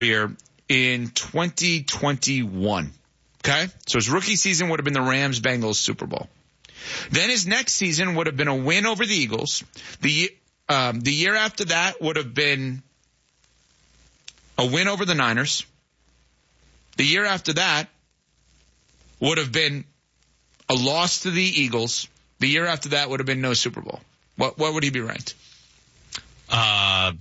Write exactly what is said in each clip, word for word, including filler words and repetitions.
career in twenty twenty-one. Okay? So his rookie season would have been the Rams-Bengals Super Bowl. Then his next season would have been a win over the Eagles. The, um, the year after that would have been a win over the Niners. The year after that would have been a loss to the Eagles. The year after that would have been no Super Bowl. What, what would he be ranked? Uh,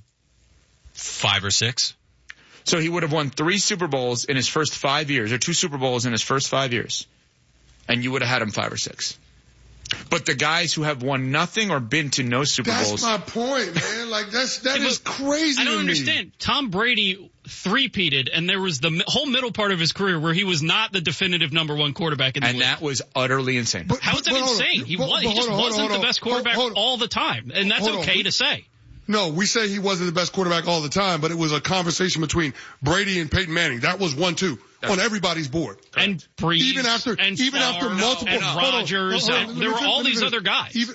five or six. So he would have won three Super Bowls in his first five years, or two Super Bowls in his first five years. And you would have had him five or six. But the guys who have won nothing or been to no Super that's Bowls. That's my point, man. Like, that's, that yeah, is crazy I don't to understand. Me. Tom Brady three-peated, and there was the whole middle part of his career where he was not the definitive number one quarterback in the and league. And that was utterly insane. But, How is that insane? He, but, was, but, he just on, wasn't on, the best quarterback hold, hold, all the time, and that's okay on. to say. No, we say he wasn't the best quarterback all the time, but it was a conversation between Brady and Peyton Manning. That was one, two That's on everybody's board. And Breeze, even after, and even Favre, after multiple, and Rodgers, hold on, hold on, there were all me, these other guys. Even,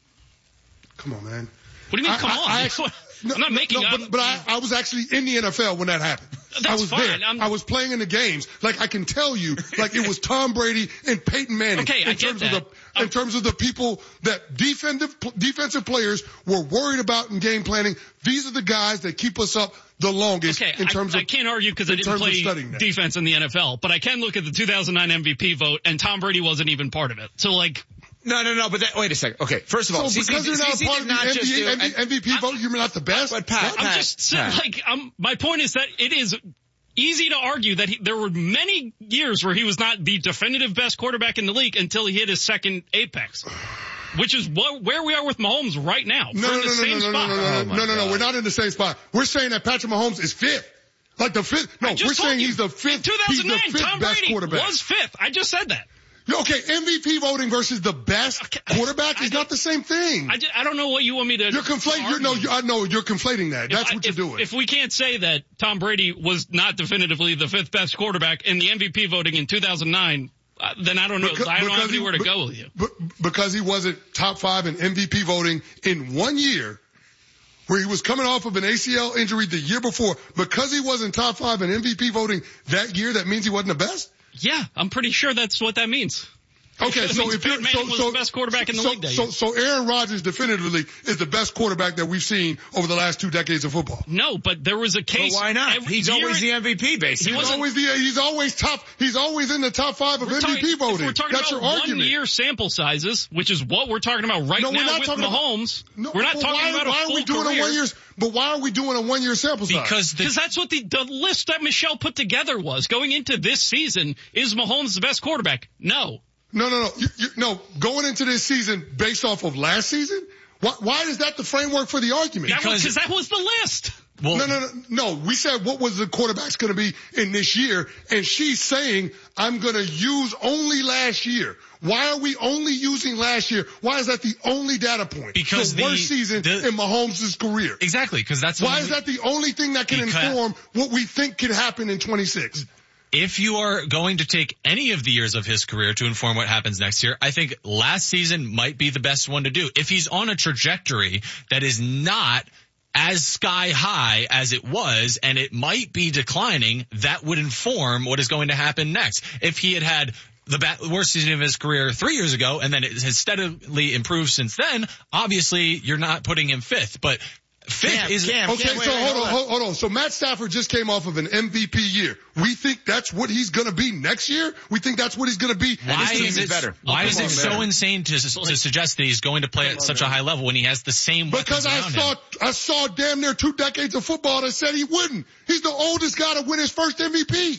come on, man. What do you mean, come I, on? I, I actually, I'm not making no, up. But, but I, I was actually in the N F L when that happened. That's I was fine. there. I'm, I was playing in the games. Like, I can tell you, like, it was Tom Brady and Peyton Manning. Okay, in I get terms that. Of the, in terms of the people that defensive, defensive players were worried about in game planning. These are the guys that keep us up the longest okay, in terms I, of. I can't argue because I didn't play defense in the N F L, but I can look at the two thousand nine M V P vote, and Tom Brady wasn't even part of it. So, like. No, no, no, but that, wait a second. Okay, first of all, so because you're not part of the M V P vote, you're not the best? But Pat, I'm Pat, just saying, Pat. like, um, my point is that it is easy to argue that he, there were many years where he was not the definitive best quarterback in the league until he hit his second apex. Which is what, where we are with Mahomes right now. No, We're no, in the no, same no, no, spot. no, no, no, Oh no, no, no, no, we're not in the same spot. We're saying that Patrick Mahomes is fifth. Like the fifth, no, we're saying you, he's the fifth, in two thousand nine, he's the fifth Tom best Brady quarterback. was fifth. I just said that. Okay, M V P voting versus the best okay. quarterback is not the same thing. I, just, I don't know what you want me to. You're conflating. You're, no, you, I know you're conflating that. That's I, what if, you're doing. If we can't say that Tom Brady was not definitively the fifth best quarterback in the M V P voting in two thousand nine, uh, then I don't know. Because, I don't have anywhere he, to go with you. Because he wasn't top five in M V P voting in one year, where he was coming off of an A C L injury the year before. Because he wasn't top five in M V P voting that year, that means he wasn't the best? Yeah, I'm pretty sure that's what that means. Okay, so if you're, Manning so, was so, the best quarterback in the so, league that so, year. so Aaron Rodgers definitively is the best quarterback that we've seen over the last two decades of football. No, but there was a case. Well, why not? Every He's year, always the M V P, basically. He's always the, he's always top, he's always in the top five of M V P talking, voting. If we're talking That's about your argument. one year sample sizes, which is what we're talking about right No, we're now not with talking Mahomes. About, no, we're not but talking why, about a why full are we doing career. a one year, but why are we doing a one year sample size? Because the, that's what the, the list that Michelle put together was. Going into this season, is Mahomes the best quarterback? No. No, no, no. You, you, no, going into this season based off of last season? Why, why is that the framework for the argument? Because that was the list. Well, no, no, no, no. We said what was the quarterback's going to be in this year, and she's saying I'm going to use only last year. Why are we only using last year? Why is that the only data point? Because the, the worst season the, in Mahomes' career. Exactly, because that's why is that the only thing that can because, inform what we think can happen in twenty-six? If you are going to take any of the years of his career to inform what happens next year, I think last season might be the best one to do. If he's on a trajectory that is not as sky high as it was, and it might be declining, that would inform what is going to happen next. If he had had the worst season of his career three years ago, and then it has steadily improved since then, obviously you're not putting him fifth. But fifth Cam, is Cam, okay. Cam, wait, so wait, hold hold on, on. hold, hold on. So Matt Stafford just came off of an M V P year. We think that's what he's going to be next year. We think that's what he's going to be. Why is it better? Why is it better. so insane to to suggest that he's going to play at such a high level when he has the same weapons Because I around saw him? I saw damn near two decades of football that said he wouldn't. He's the oldest guy to win his first M V P.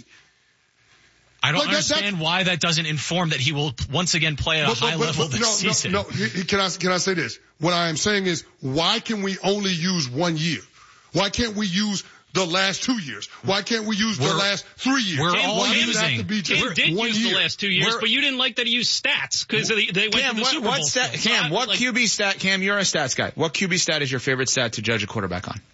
I don't Like that- understand why that doesn't inform that he will once again play at a But- but- high but- level but this no, season. No, no. He- he- Can I can I say this? What I am saying is, why can we only use one year? Why can't we use the last two years? Why can't we use the We're- last three years? we're Why all does it have using- to be just Cam did one use year? the last two years, We're- but you didn't like that he used stats because they, they went Cam, to the what, Super what Bowl. stat, still. So Cam, I- what like, Q B stat, Cam, you're a stats guy. What Q B stat is your favorite stat to judge a quarterback on?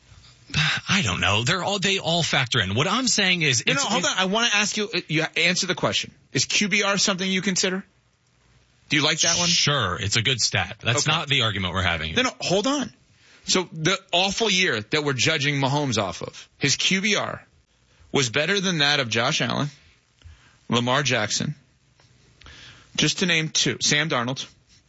I don't know. They're all they all factor in. What I'm saying is, No, it's, no, hold on. I want to ask you, you answer the question. Is Q B R something you consider? Do you like that one? Sure, it's a good stat. That's Okay. not the argument we're having here. No, no, hold on. So the awful year that we're judging Mahomes off of, his Q B R, was better than that of Josh Allen, Lamar Jackson, just to name two, Sam Darnold,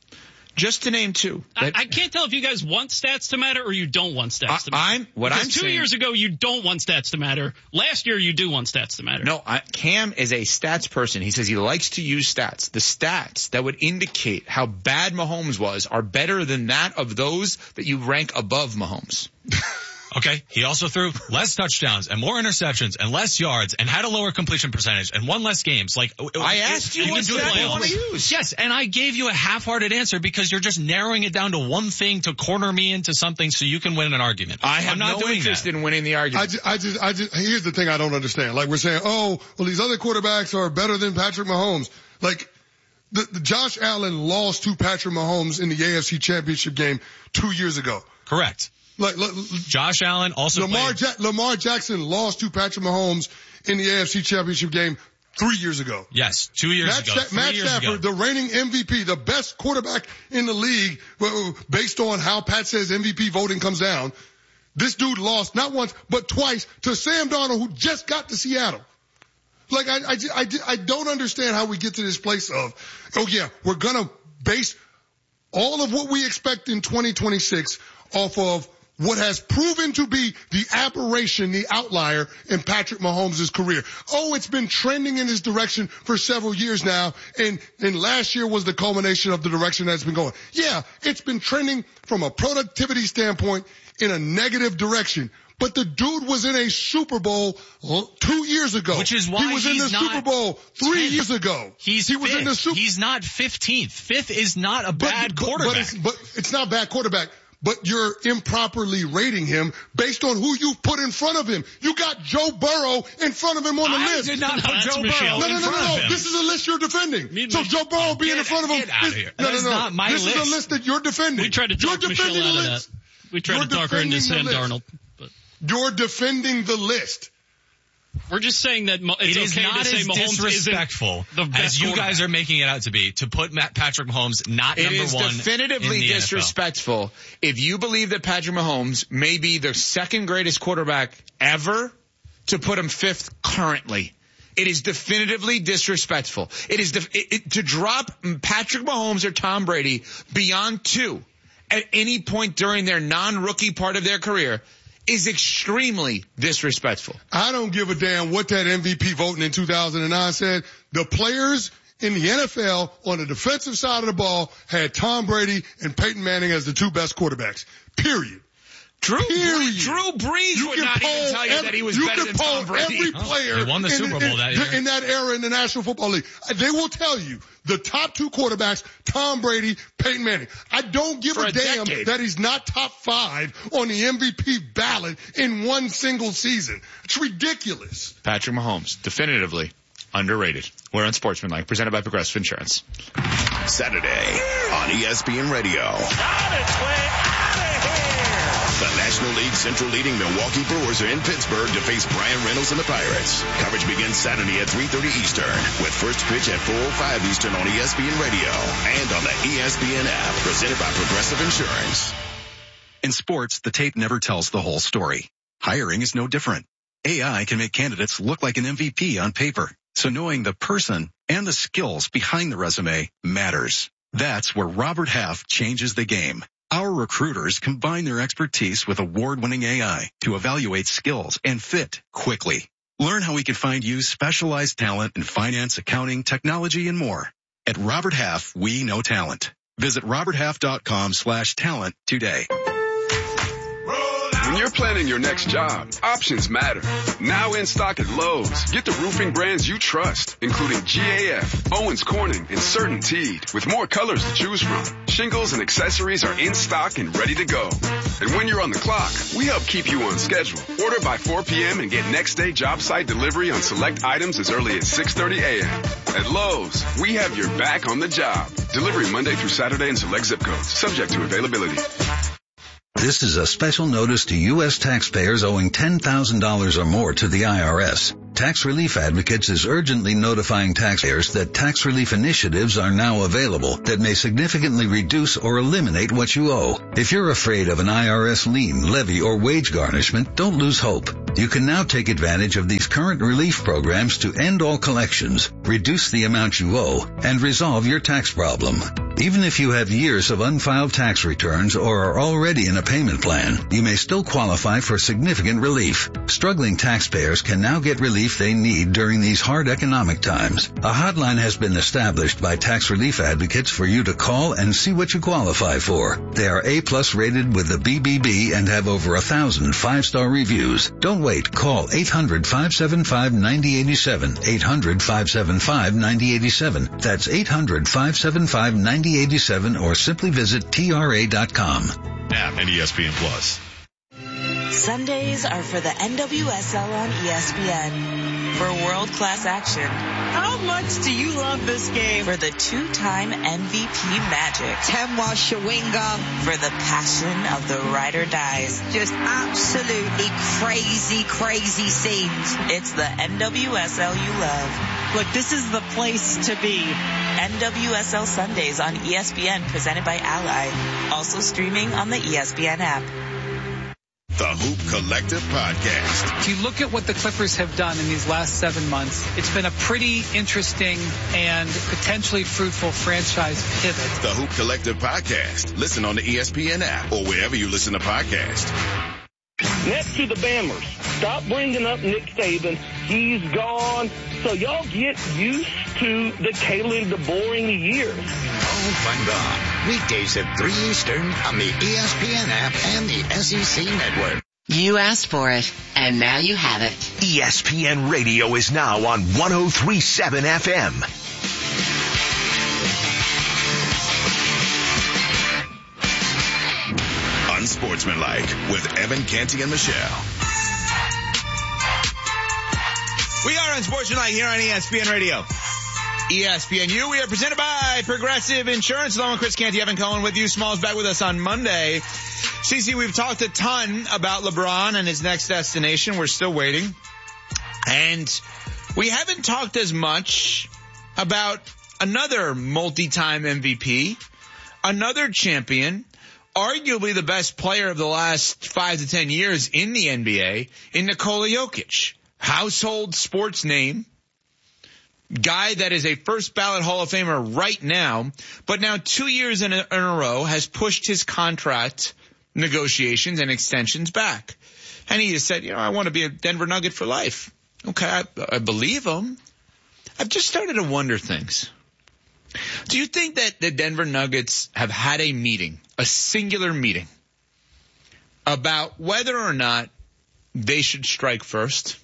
just to name two. I, I can't tell if you guys want stats to matter or you don't want stats I, to matter. I'm, what because I'm two saying, years ago, you don't want stats to matter. Last year, you do want stats to matter. No, I, Cam is a stats person. He says he likes to use stats. The stats that would indicate how bad Mahomes was are better than that of those that you rank above Mahomes. Okay, he also threw less touchdowns and more interceptions and less yards and had a lower completion percentage and won less games. Like I asked you what stat you want to use. Yes, and I gave you a half-hearted answer because you're just narrowing it down to one thing to corner me into something so you can win an argument. I have I'm not no doing interest that. in winning the argument. I just, I just, I just, here's the thing I don't understand. Like we're saying, oh, well, these other quarterbacks are better than Patrick Mahomes. Like, the, the Josh Allen lost to Patrick Mahomes in the A F C Championship game two years ago. Correct. Like, like Josh Allen also Lamar, played. ja- Lamar Jackson lost to Patrick Mahomes in the A F C Championship game three years ago. Yes, two years Matt, ago. Sta- three Matt years Stafford, ago. the reigning M V P, the best quarterback in the league, well, based on how Pat says M V P voting comes down. This dude lost not once, but twice to Sam Darnold, who just got to Seattle. Like, I, I, I, I don't understand how we get to this place of, oh yeah, we're gonna base all of what we expect in twenty twenty-six off of what has proven to be the aberration, the outlier in Patrick Mahomes' career. Oh, it's been trending in this direction for several years now, and, and last year was the culmination of the direction that's been going. Yeah, it's been trending from a productivity standpoint in a negative direction. But the dude was in a Super Bowl two years ago. Which is why he was he's in the not Super Bowl three tenth. years ago. He's he was fifth. in the Super. He's not fifteenth. Fifth is not a But- bad but, quarterback. But it's, but it's not bad quarterback. But you're improperly rating him based on who you put in front of him. You got Joe Burrow in front of him on the I list. did not No, put that's Joe Michelle. Burrow No, no, in no, front no, of no. him. This is a list you're defending. Me- So Joe Burrow being Get- in front of him. get outta is- here. No, That no, is no. not my this list. is a list that you're defending. We tried to you're talk Michelle defending out the of that. list. We tried You're to talk her into defending Sam the list. Darnold. But You're defending the list. we're just saying that Mo- it's It is okay not to say as Mahomes disrespectful isn't the best as you guys quarterback. are making it out to be to put Matt Patrick Mahomes not It number is one definitively in the N F L. disrespectful if you believe that Patrick Mahomes may be the second greatest quarterback ever to put him fifth currently. It is definitively disrespectful. It is def- it, it, to drop Patrick Mahomes or Tom Brady beyond two at any point during their non-rookie part of their career is extremely disrespectful. I don't give a damn what that M V P voting in two thousand nine said. The players in the N F L on the defensive side of the ball had Tom Brady and Peyton Manning as the two best quarterbacks. Period. Drew Period. Brees, Drew Brees You would can not even poll tell you every- that he was you better can than Tom poll Brady. every Oh, player they won the in, Super Bowl in, that year. in that era in the National Football League. They will tell you the top two quarterbacks, Tom Brady, Peyton Manning. I don't give For a, a damn decade. that he's not top five on the M V P ballot in one single season. It's ridiculous. Patrick Mahomes, definitively underrated. We're on Sportsmanlike, presented by Progressive Insurance. Saturday on E S P N Radio. On its way out of here. The National League Central leading Milwaukee Brewers are in Pittsburgh to face Brian Reynolds and the Pirates. Coverage begins Saturday at three thirty Eastern with first pitch at four oh five Eastern on E S P N Radio and on the E S P N app presented by Progressive Insurance. In sports, the tape never tells the whole story. Hiring is no different. A I can make candidates look like an M V P on paper. So knowing the person and the skills behind the resume matters. That's where Robert Half changes the game. Our recruiters combine their expertise with award-winning A I to evaluate skills and fit quickly. Learn how we can find you specialized talent in finance, accounting, technology, and more. At Robert Half, we know talent. Visit roberthalf.com slash talent today. When you're planning your next job, options matter. Now in stock at Lowe's, get the roofing brands you trust, including G A F, Owens Corning, and CertainTeed, with more colors to choose from. Shingles and accessories are in stock and ready to go. And when you're on the clock, we help keep you on schedule. Order by four p.m. and get next day job site delivery on select items as early as six thirty a.m. At Lowe's, we have your back on the job. Delivery Monday through Saturday in select zip codes, subject to availability. This is a special notice to U S taxpayers owing ten thousand dollars or more to the I R S. Tax Relief Advocates is urgently notifying taxpayers that tax relief initiatives are now available that may significantly reduce or eliminate what you owe. If you're afraid of an I R S lien, levy, or wage garnishment, don't lose hope. You can now take advantage of these current relief programs to end all collections, reduce the amount you owe, and resolve your tax problem. Even if you have years of unfiled tax returns or are already in a payment plan, you may still qualify for significant relief. Struggling taxpayers can now get relief they need during these hard economic times. A hotline has been established by Tax Relief Advocates for you to call and see what you qualify for. They are A-plus rated with the B B B and have over a thousand five-star reviews. Don't wait. Call eight hundred, five seven five, nine zero eight seven. eight hundred, five seven five, nine zero eight seven. That's eight hundred, five seven five, nine zero eight seven or simply visit T R A dot com. App and E S P N Plus. Sundays are for the N W S L on E S P N. For world-class action. How much do you love this game? For the two-time M V P magic. Temwa Shawinga. For the passion of the ride or dies. Just absolutely crazy, crazy scenes. It's the N W S L you love. Look, this is the place to be. N W S L Sundays on E S P N, presented by Ally. Also streaming on the E S P N app. The Hoop Collective Podcast. If you look at what the Clippers have done in these last seven months, it's been a pretty interesting and potentially fruitful franchise pivot. The Hoop Collective Podcast. Listen on the E S P N app or wherever you listen to podcasts. Next to the Bammers, stop bringing up Nick Saban. He's gone. So y'all get used to the Kalen DeBoer years. All fun gone. Weekdays at three Eastern on the E S P N app and the S E C Network. You asked for it, and now you have it. E S P N Radio is now on one oh three point seven F M. Unsportsmanlike with Evan Canty and Michelle. We are Unsportsmanlike here on E S P N Radio. E S P N U. We are presented by Progressive Insurance. Along with Chris Canty, Evan Cohen with you. Small's back with us on Monday. C C, we've talked a ton about LeBron and his next destination. We're still waiting. And we haven't talked as much about another multi-time M V P, another champion, arguably the best player of the last five to ten years in the N B A, in Nikola Jokic. Household sports name. Guy that is a first ballot Hall of Famer right now, but now two years in a, in a row has pushed his contract negotiations and extensions back. And he has said, you know, I want to be a Denver Nugget for life. Okay, I, I believe him. I've just started to wonder things. Do you think that the Denver Nuggets have had a meeting, a singular meeting, about whether or not they should strike first?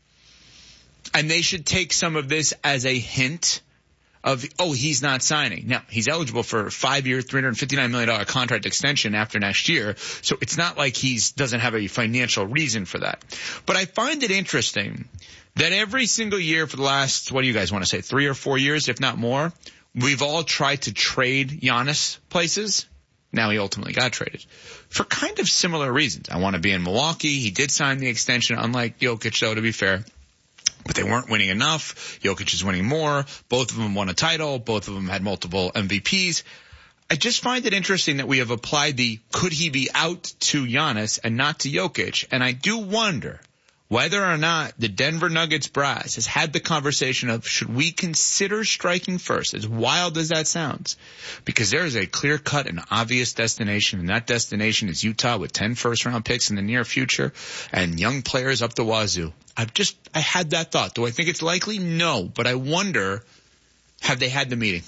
And they should take some of this as a hint of, oh, he's not signing. Now, he's eligible for a five-year, three hundred fifty-nine million dollars contract extension after next year, so it's not like he doesn't have a financial reason for that. But I find it interesting that every single year for the last, what do you guys want to say, three or four years, if not more, we've all tried to trade Giannis places. Now he ultimately got traded for kind of similar reasons. I want to be in Milwaukee. He did sign the extension, unlike Jokic, though, to be fair. But they weren't winning enough. Jokic is winning more. Both of them won a title. Both of them had multiple M V Ps. I just find it interesting that we have applied the could he be out to Giannis and not to Jokic. And I do wonder whether or not the Denver Nuggets brass has had the conversation of should we consider striking first, as wild as that sounds, because there is a clear-cut and obvious destination, and that destination is Utah with ten first-round picks in the near future and young players up the wazoo. I've just, I had that thought. Do I think it's likely? No, but I wonder, have they had the meeting?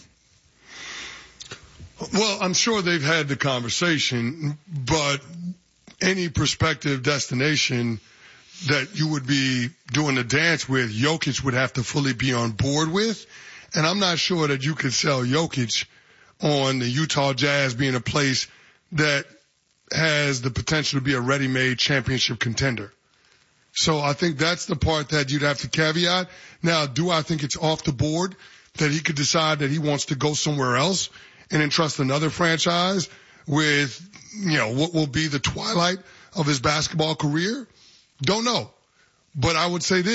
Well, I'm sure they've had the conversation, but any prospective destination that you would be doing a dance with, Jokic would have to fully be on board with. And I'm not sure that you could sell Jokic on the Utah Jazz being a place that has the potential to be a ready-made championship contender. So I think that's the part that you'd have to caveat. Now, do I think it's off the board that he could decide that he wants to go somewhere else and entrust another franchise with, you know, what will be the twilight of his basketball career? Don't know. But I would say this,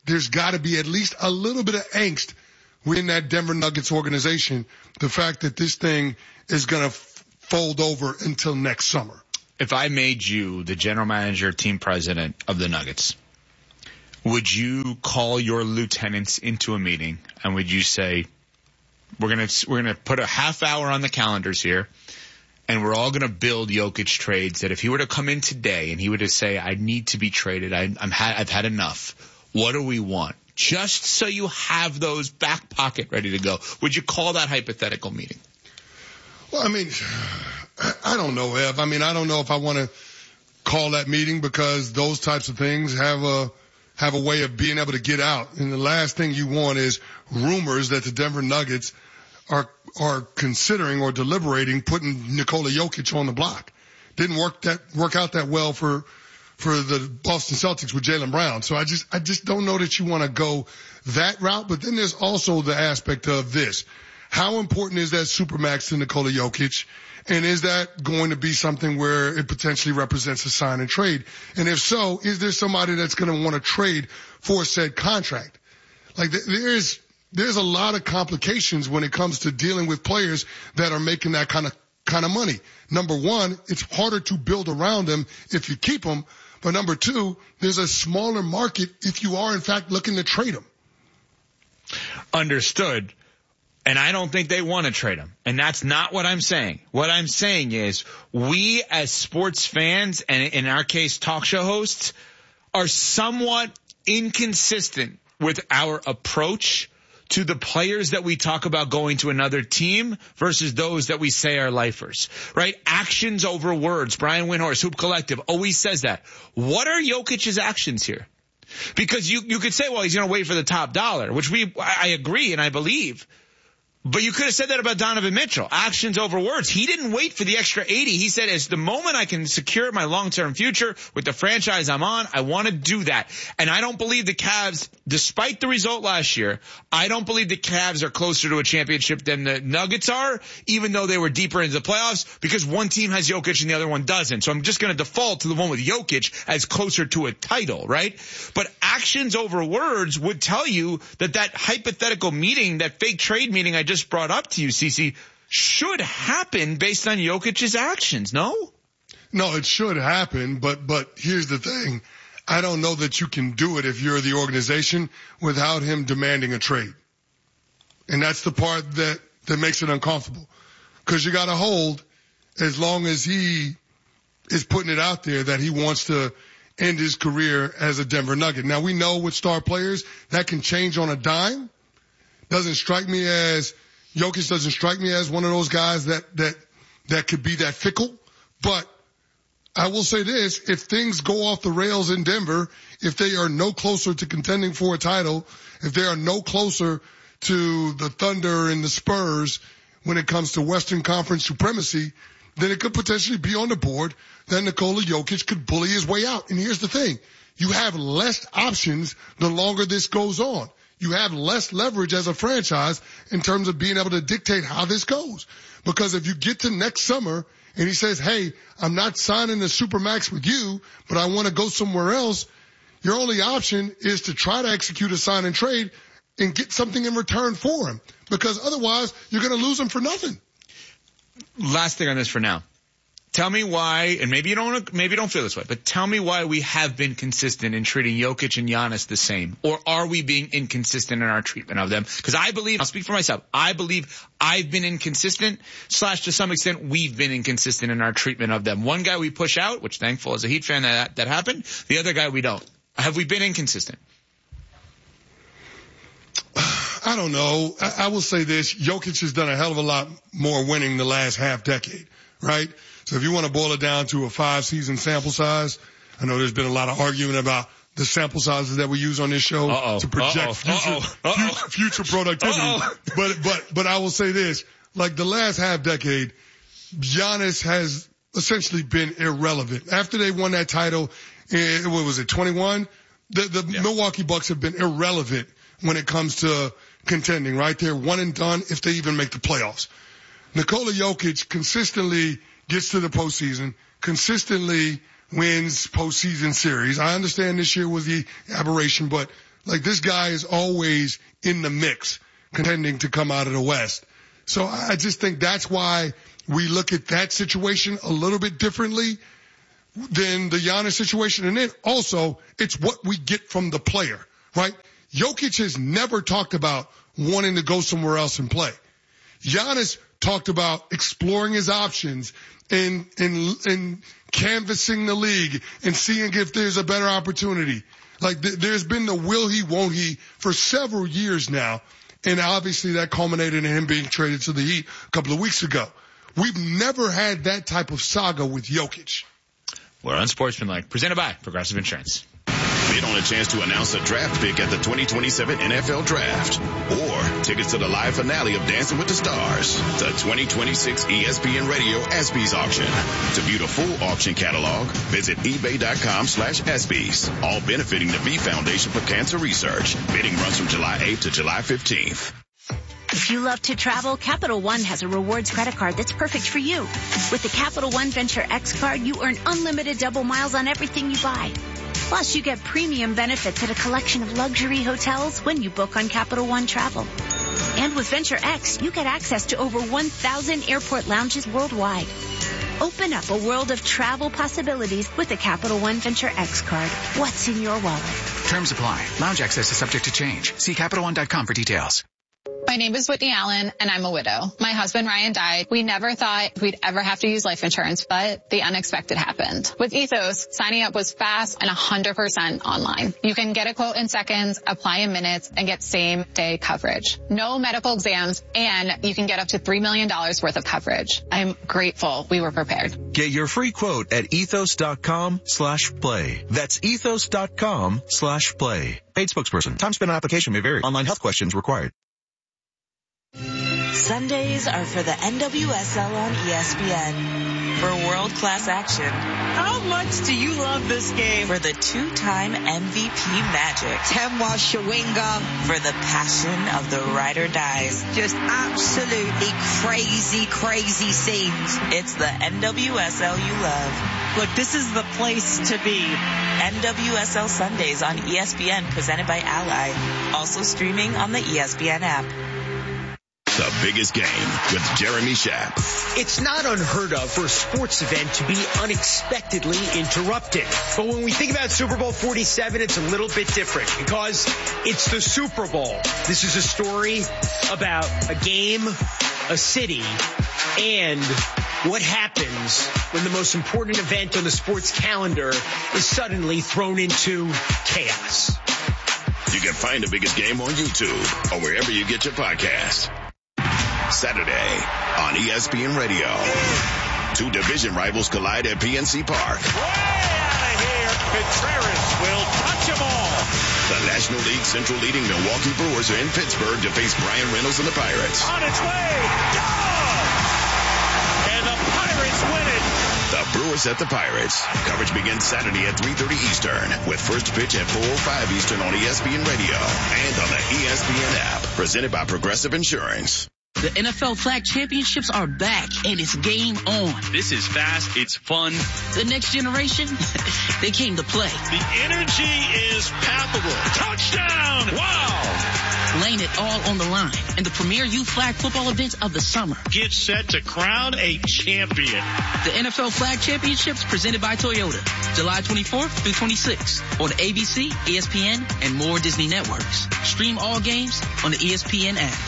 there's got to be at least a little bit of angst within that Denver Nuggets organization. The fact that this thing is going to f- fold over until next summer. If I made you the general manager, team president of the Nuggets, would you call your lieutenants into a meeting and would you say, we're going to, we're going to put a half hour on the calendars here and we're all going to build Jokic trades that if he were to come in today and he were to say, I need to be traded. I, I'm ha- I've had enough. What do we want? Just so you have those back pocket ready to go. Would you call that hypothetical meeting? Well, I mean, I don't know, Ev. I mean, I don't know if I want to call that meeting because those types of things have a, have a way of being able to get out. And the last thing you want is rumors that the Denver Nuggets are, are considering or deliberating putting Nikola Jokic on the block. Didn't work that, work out that well for, for the Boston Celtics with Jaylen Brown. So I just, I just don't know that you want to go that route. But then there's also the aspect of this. How important is that Supermax to Nikola Jokic? And is that going to be something where it potentially represents a sign and trade? And if so, is there somebody that's going to want to trade for said contract? Like there's, there's a lot of complications when it comes to dealing with players that are making that kind of, kind of money. Number one, it's harder to build around them if you keep them. But number two, there's a smaller market if you are in fact looking to trade them. Understood. And I don't think they want to trade him. And that's not what I'm saying. What I'm saying is we as sports fans, and in our case talk show hosts, are somewhat inconsistent with our approach to the players that we talk about going to another team versus those that we say are lifers, right? Actions over words. Brian Windhorst, Hoop Collective, always says that. What are Jokic's actions here? Because you, you could say, well, he's going to wait for the top dollar, which we, I agree and I believe. But you could have said that about Donovan Mitchell. Actions over words. He didn't wait for the extra eighty. He said, as the moment I can secure my long-term future with the franchise I'm on, I want to do that. And I don't believe the Cavs, despite the result last year, I don't believe the Cavs are closer to a championship than the Nuggets are, even though they were deeper into the playoffs, because one team has Jokic and the other one doesn't. So I'm just going to default to the one with Jokic as closer to a title, right? But actions over words would tell you that that hypothetical meeting, that fake trade meeting I just just brought up to you, Cece, should happen based on Jokic's actions, no? No, it should happen, but, but here's the thing. I don't know that you can do it if you're the organization without him demanding a trade. And that's the part that, that makes it uncomfortable. Cause you gotta hold as long as he is putting it out there that he wants to end his career as a Denver Nugget. Now we know with star players that can change on a dime. Doesn't strike me as Jokic doesn't strike me as one of those guys that, that, that could be that fickle. But I will say this, if things go off the rails in Denver, if they are no closer to contending for a title, if they are no closer to the Thunder and the Spurs when it comes to Western Conference supremacy, then it could potentially be on the board that Nikola Jokic could bully his way out. And here's the thing. You have less options the longer this goes on. You have less leverage as a franchise in terms of being able to dictate how this goes. Because if you get to next summer and he says, hey, I'm not signing the Supermax with you, but I want to go somewhere else, your only option is to try to execute a sign and trade and get something in return for him. Because otherwise, you're going to lose him for nothing. Last thing on this for now. Tell me why, and maybe you don't, maybe you don't feel this way, but tell me why we have been consistent in treating Jokic and Giannis the same. Or are we being inconsistent in our treatment of them? Because I believe, I'll speak for myself, I believe I've been inconsistent, slash to some extent we've been inconsistent in our treatment of them. One guy we push out, which thankful as a Heat fan that that happened. The other guy we don't. Have we been inconsistent? I don't know. I, I will say this. Jokic has done a hell of a lot more winning the last half decade, right? So if you want to boil it down to a five-season sample size, I know there's been a lot of arguing about the sample sizes that we use on this show Uh-oh. to project Uh-oh. future, Uh-oh. Uh-oh. future productivity. Uh-oh. But, but, but I will say this, like the last half decade, Giannis has essentially been irrelevant. After they won that title, in, what was it, twenty-one? The, the yeah. Milwaukee Bucks have been irrelevant when it comes to contending, right? They're one and done if they even make the playoffs. Nikola Jokic consistently gets to the postseason, consistently wins postseason series. I understand this year was the aberration, but Like, this guy is always in the mix, contending to come out of the West. So I just think that's why we look at that situation a little bit differently than the Giannis situation. And then also, it's what we get from the player, right? Jokic has never talked about wanting to go somewhere else and play. Giannis talked about exploring his options and, and, and canvassing the league and seeing if there's a better opportunity. Like, th- there's been the will he, won't he for several years now. And obviously that culminated in him being traded to the Heat a couple of weeks ago. We've never had that type of saga with Jokic. We're unsportsmanlike. Presented by Progressive Insurance. Bid on a chance to announce a draft pick at the twenty twenty-seven N F L Draft. Or tickets to the live finale of Dancing with the Stars. The twenty twenty-six E S P N Radio ESPYs auction. To view the full auction catalog, visit ebay.com slash ESPYs. All benefiting the V Foundation for Cancer Research. Bidding runs from July eighth to July fifteenth. If you love to travel, Capital One has a rewards credit card that's perfect for you. With the Capital One Venture X card, you earn unlimited double miles on everything you buy. Plus, you get premium benefits at a collection of luxury hotels when you book on Capital One Travel. And with Venture X, you get access to over one thousand airport lounges worldwide. Open up a world of travel possibilities with the Capital One Venture X card. What's in your wallet? Terms apply. Lounge access is subject to change. See Capital One dot com for details. My name is Whitney Allen, and I'm a widow. My husband, Ryan, died. We never thought we'd ever have to use life insurance, but the unexpected happened. With Ethos, signing up was fast and one hundred percent online. You can get a quote in seconds, apply in minutes, and get same-day coverage. No medical exams, and you can get up to three million dollars worth of coverage. I'm grateful we were prepared. Get your free quote at ethos.com slash play. That's ethos.com slash play. Paid spokesperson. Time spent on application may vary. Online health questions required. Sundays are for the N W S L on E S P N. For world-class action. How much do you love this game? For the two-time M V P magic. Temwa Shawinga. For the passion of the ride or dies. Just absolutely crazy, crazy scenes. It's the N W S L you love. Look, this is the place to be. N W S L Sundays on E S P N, presented by Ally. Also streaming on the E S P N app. The biggest game with Jeremy Schaap. It's not unheard of for a sports event to be unexpectedly interrupted. But when we think about Super Bowl forty-seven, it's a little bit different because it's the Super Bowl. This is a story about a game, a city, and what happens when the most important event on the sports calendar is suddenly thrown into chaos. You can find the biggest game on YouTube or wherever you get your podcast. Saturday on E S P N Radio. Two division rivals collide at P N C Park. Way out of here. Contreras will touch them all. The National League Central leading Milwaukee Brewers are in Pittsburgh to face Brian Reynolds and the Pirates. On its way. Gone! And the Pirates win it. The Brewers at the Pirates. Coverage begins Saturday at three thirty Eastern with first pitch at four oh five Eastern on E S P N Radio and on the E S P N app. Presented by Progressive Insurance. The N F L Flag Championships are back, and it's game on. This is fast. It's fun. The next generation, they came to play. The energy is palpable. Touchdown! Wow! Laying it all on the line in the premier youth flag football event of the summer. Get set to crown a champion. The N F L Flag Championships presented by Toyota. July twenty-fourth through twenty-sixth on A B C, E S P N, and more Disney networks. Stream all games on the E S P N app.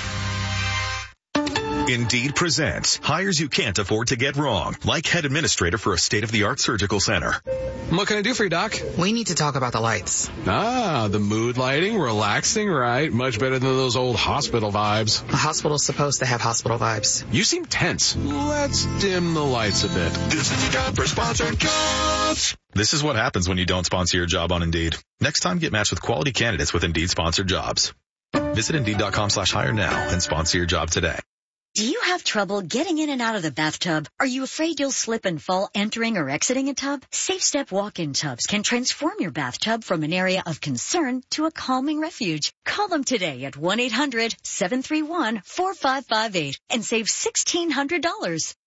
Indeed presents hires you can't afford to get wrong, like head administrator for a state-of-the-art surgical center. What can I do for you, Doc? We need to talk about the lights. Ah, the mood lighting, relaxing, right? Much better than those old hospital vibes. A hospital's supposed to have hospital vibes. You seem tense. Let's dim the lights a bit. This is your job for sponsored jobs. This is what happens when you don't sponsor your job on Indeed. Next time, get matched with quality candidates with Indeed sponsored jobs. Visit Indeed.com slash hire now and sponsor your job today. Do you have trouble getting in and out of the bathtub? Are you afraid you'll slip and fall entering or exiting a tub? Safe Step walk-in tubs can transform your bathtub from an area of concern to a calming refuge. Call them today at one eight hundred seven three one four five five eight and save sixteen hundred dollars.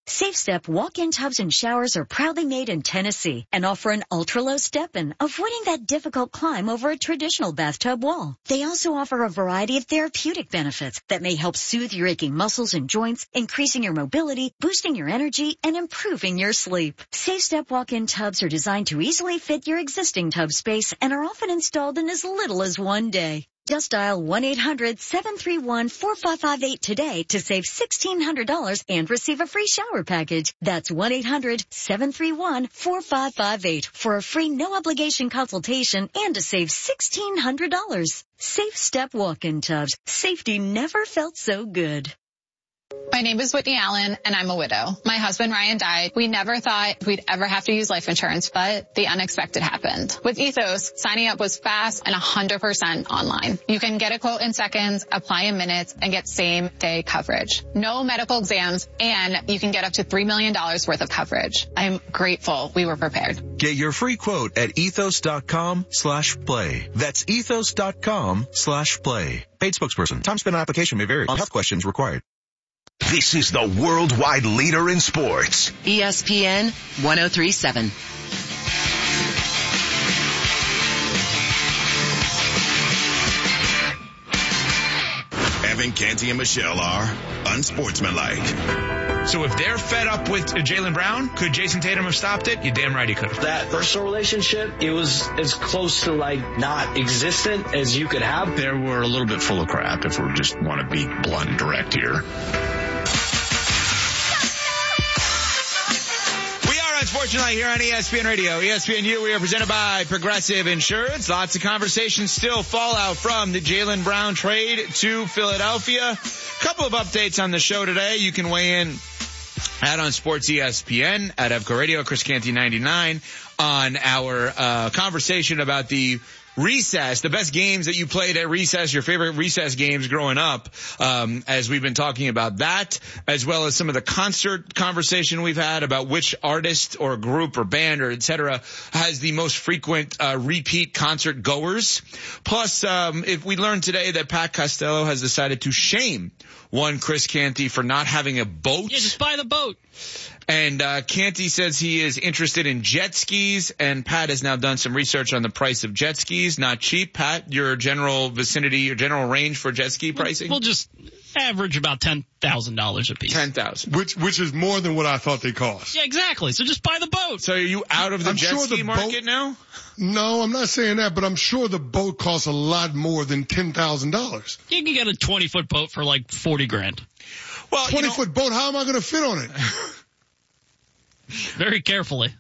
Safe Step walk-in tubs and showers are proudly made in Tennessee and offer an ultra-low step-in, avoiding that difficult climb over a traditional bathtub wall. They also offer a variety of therapeutic benefits that may help soothe your aching muscles and joints, increasing your mobility, boosting your energy, and improving your sleep. Safe Step walk-in tubs are designed to easily fit your existing tub space and are often installed in as little as one day. Just dial one eight hundred seven three one four five five eight today to save sixteen hundred dollars and receive a free shower package. That's one eight hundred seven three one four five five eight for a free no-obligation consultation and to save sixteen hundred dollars. Safe Step walk-in tubs. Safety never felt so good. My name is Whitney Allen, and I'm a widow. My husband, Ryan, died. We never thought we'd ever have to use life insurance, but the unexpected happened. With Ethos, signing up was fast and one hundred percent online. You can get a quote in seconds, apply in minutes, and get same-day coverage. No medical exams, and you can get up to three million dollars worth of coverage. I'm grateful we were prepared. Get your free quote at ethos.com slash play. That's ethos.com slash play. Paid spokesperson. Time spent on application may vary. On health questions required. This is the worldwide leader in sports. E S P N one oh three point seven. Evan, Canty, and Michelle are unsportsmanlike. So if they're fed up with Jaylen Brown, could Jason Tatum have stopped it? You're damn right he could have. That personal relationship, it was as close to like not existent as you could have. They were a little bit full of crap if we just want to be blunt and direct here. Unfortunately, here on E S P N Radio, E S P N U, we are presented by Progressive Insurance. Lots of conversations still fallout from the Jaylen Brown trade to Philadelphia. A couple of updates on the show today. You can weigh in at On Sports E S P N, at Evco Radio, Chris Canty ninety-nine, on our uh conversation about the recess, the best games that you played at recess, your favorite recess games growing up, um, as we've been talking about that, as well as some of the concert conversation we've had about which artist or group or band or et cetera has the most frequent uh, repeat concert goers. Plus, um, if we learned today that Pat Costello has decided to shame one Chris Canty for not having a boat. Yeah, just buy the boat. And uh Canty says he is interested in jet skis, and Pat has now done some research on the price of jet skis. Not cheap. Pat, your general vicinity, your general range for jet ski pricing? We'll just average about ten thousand dollars a piece. ten thousand dollars. Which which is more than what I thought they cost. Yeah, exactly. So just buy the boat. So are you out of the I'm jet sure ski the market boat, now? No, I'm not saying that, but I'm sure the boat costs a lot more than ten thousand dollars. You can get a twenty-foot boat for like forty grand. Well, twenty-foot you know, boat, how am I going to fit on it? Very carefully.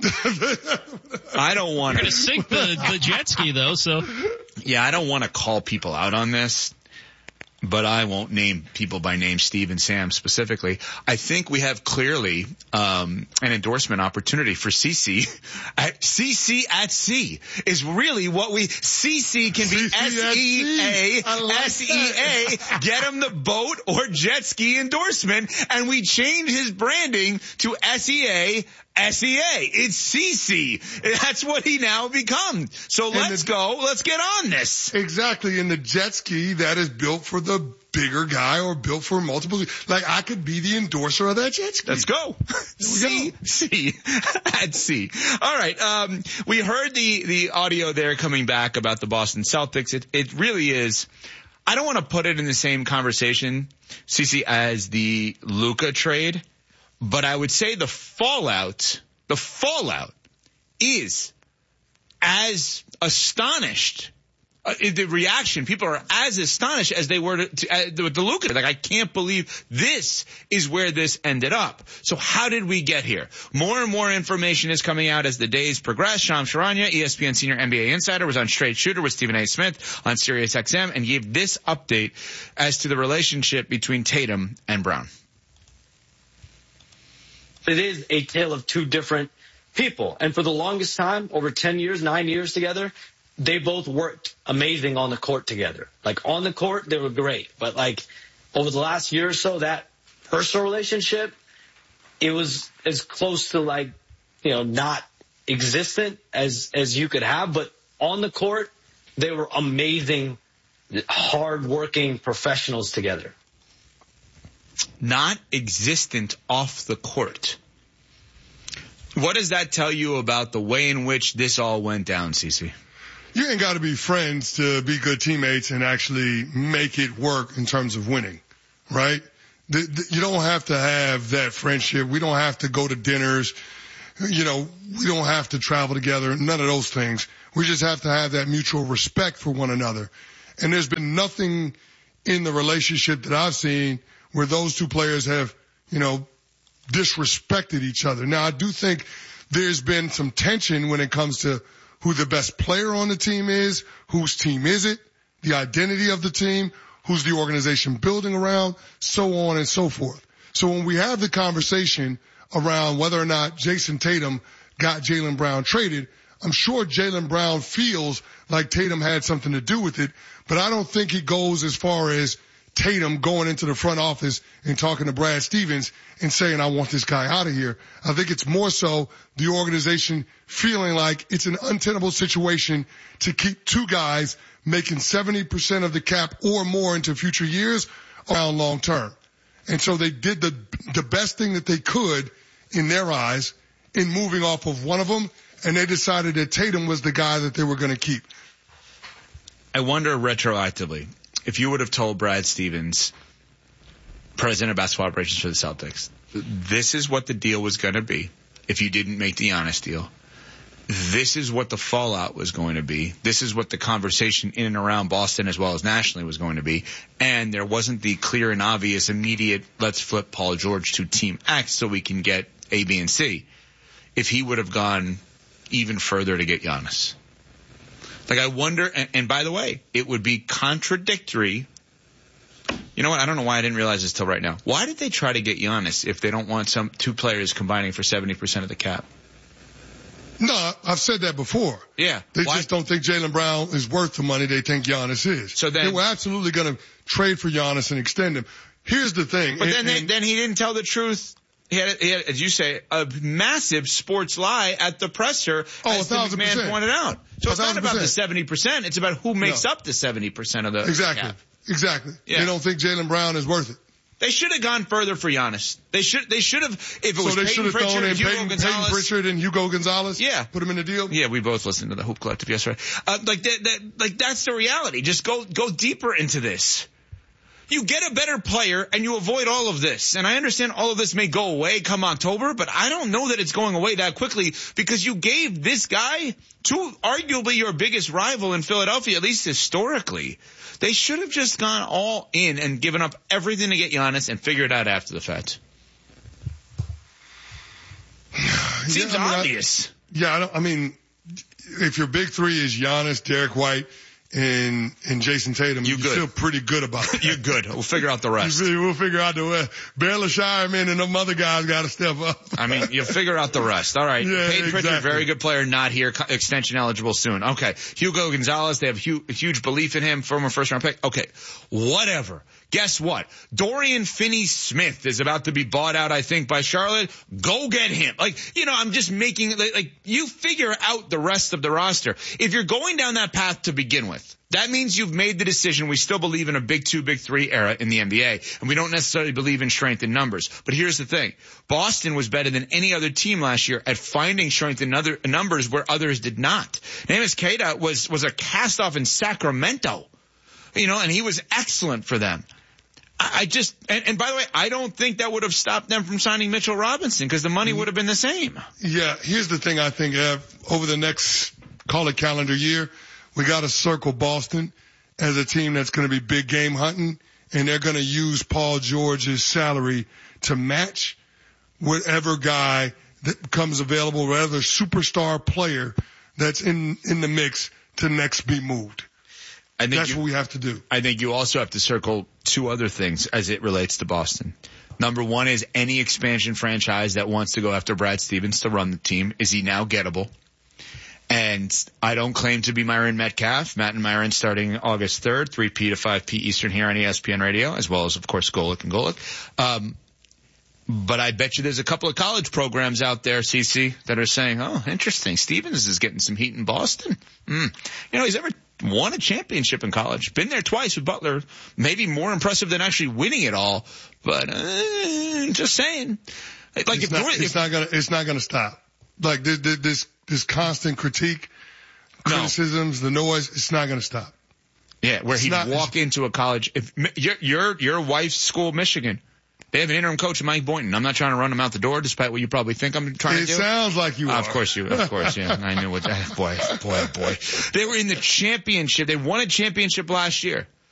I don't want to. You're going to sink the, the jet ski, though, so. Yeah, I don't want to call people out on this, but I won't name people by name, Steve and Sam specifically. I think we have clearly um an endorsement opportunity for C C. At C C at sea is really what we, C C can be S E A, S E A, get him the boat or jet ski endorsement, and we change his branding to S E A, S E A. It's C C. That's what he now becomes. So let's the, go. Let's get on this. Exactly. And the jet ski, that is built for the bigger guy or built for multiple. Like, I could be the endorser of that jet ski. Let's go. C. C. At C. All right. Um, we heard the, the audio there coming back about the Boston Celtics. It, it really is. I don't want to put it in the same conversation, C C, as the Luka trade. But I would say the fallout, the fallout is as astonished. Uh, the reaction, people are as astonished as they were to, to, uh, with the Luka. Like, I can't believe this is where this ended up. So how did we get here? More and more information is coming out as the days progress. Shams Charania, E S P N senior N B A insider, was on Straight Shooter with Stephen A. Smith on Sirius X M and gave this update as to the relationship between Tatum and Brown. It is a tale of two different people. And for the longest time, over ten years, nine years together, they both worked amazing on the court together. Like, on the court, they were great. But, like, over the last year or so, that personal relationship, it was as close to, like, you know, not existent as, as you could have. But on the court, they were amazing, hard-working professionals together. not existent off the court. What does that tell you about the way in which this all went down, Cece? You ain't got to be friends to be good teammates and actually make it work in terms of winning, right? The, the, you don't have to have that friendship. We don't have to go to dinners. You know, we don't have to travel together. None of those things. We just have to have that mutual respect for one another. And there's been nothing in the relationship that I've seen where those two players have, you know, disrespected each other. Now, I do think there's been some tension when it comes to who the best player on the team is, whose team is it, the identity of the team, who's the organization building around, so on and so forth. So when we have the conversation around whether or not Jason Tatum got Jaylen Brown traded, I'm sure Jaylen Brown feels like Tatum had something to do with it, but I don't think he goes as far as Tatum going into the front office and talking to Brad Stevens and saying, I want this guy out of here. I think it's more so the organization feeling like it's an untenable situation to keep two guys making seventy percent of the cap or more into future years around long term. And so they did the, the best thing that they could in their eyes in moving off of one of them, and they decided that Tatum was the guy that they were going to keep. I wonder retroactively, if you would have told Brad Stevens, president of basketball operations for the Celtics, this is what the deal was going to be if you didn't make the Giannis deal. This is what the fallout was going to be. This is what the conversation in and around Boston as well as nationally was going to be. And there wasn't the clear and obvious immediate, let's flip Paul George to Team X so we can get A, B, and C. If he would have gone even further to get Giannis. Like, I wonder, and, and by the way, it would be contradictory. You know what? I don't know why I didn't realize this till right now. Why did they try to get Giannis if they don't want some two players combining for seventy percent of the cap? No, I've said that before. Yeah. They why? just don't think Jaylen Brown is worth the money they think Giannis is. So then, they were absolutely going to trade for Giannis and extend him. Here's the thing. But and, then, they, and, then he didn't tell the truth. He had, he had, as you say, a massive sports lie at the presser, oh, as the McMahon pointed out. So it's not about the seventy percent. It's about who makes no. up the seventy percent of the Exactly. cap. Exactly. Yeah. They don't think Jaylen Brown is worth it. They should have gone further for Giannis. They should, they should have, if it was so they Peyton Pritchard and Hugo Peyton, Gonzalez. Peyton Pritchard and Hugo Gonzalez? Yeah. Put them in the deal? Yeah, we both listened to the Hoop Collective yesterday. Uh, like that, that, like that's the reality. Just go, go deeper into this. You get a better player and you avoid all of this. And I understand all of this may go away come October, but I don't know that it's going away that quickly because you gave this guy to arguably your biggest rival in Philadelphia, at least historically. They should have just gone all in and given up everything to get Giannis and figure it out after the fact. Seems yeah, I mean, obvious. I, yeah, I, don't, I mean, if your big three is Giannis, Derek White, and and Jason Tatum, you, you feel pretty good about it. You're good. We'll figure out the rest. We'll figure out the rest. Barely Shireman and them other guys got to step up. I mean, you'll figure out the rest. All right. Yeah, Peyton Pritchard, exactly. very good player, not here. Extension eligible soon. Okay. Hugo Gonzalez, they have huge, huge belief in him, former first round pick. Okay. Whatever. Guess what? Dorian Finney-Smith is about to be bought out, I think, by Charlotte. Go get him. Like, you know, I'm just making, like, like, you figure out the rest of the roster. If you're going down that path to begin with, that means you've made the decision. We still believe in a big two, big three era in the N B A, and we don't necessarily believe in strength in numbers. But here's the thing. Boston was better than any other team last year at finding strength in other numbers where others did not. Neemias Queta was, was a cast-off in Sacramento. You know, and he was excellent for them. I just, and, and by the way, I don't think that would have stopped them from signing Mitchell Robinson because the money would have been the same. Yeah, here's the thing I think, Ev, over the next, call it calendar year, we got to circle Boston as a team that's going to be big game hunting, and they're going to use Paul George's salary to match whatever guy that becomes available, whatever superstar player that's in, in the mix to next be moved. I think That's you, what we have to do. I think you also have to circle two other things as it relates to Boston. Number one is any expansion franchise that wants to go after Brad Stevens to run the team. Is he now gettable? And I don't claim to be Myron Metcalf. Matt and Myron starting August third, three p to five p Eastern here on E S P N Radio, as well as, of course, Golick and Golick. Um, but I bet you there's a couple of college programs out there, Cece, that are saying, oh, interesting. Stevens is getting some heat in Boston. Mm. You know, he's ever won a championship in college. Been there twice with Butler. Maybe more impressive than actually winning it all. But uh, just saying, like it's if, not, if it's not gonna it's not gonna stop. Like this this this constant critique, criticisms, no. the noise. It's not gonna stop. Yeah, where he'd walk into a college. If your your your wife's school, Michigan, they have an interim coach, Mike Boynton. I'm not trying to run him out the door, despite what you probably think I'm trying it to do. It sounds like you uh, are. Of course you, of course, yeah. I knew what that, boy, boy, boy. They were in the championship. They won a championship last year.